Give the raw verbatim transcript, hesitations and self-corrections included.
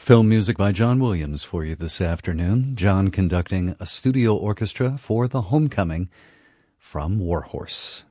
Film music by John Williams for you this afternoon. John conducting a studio orchestra for The Homecoming from Warhorse.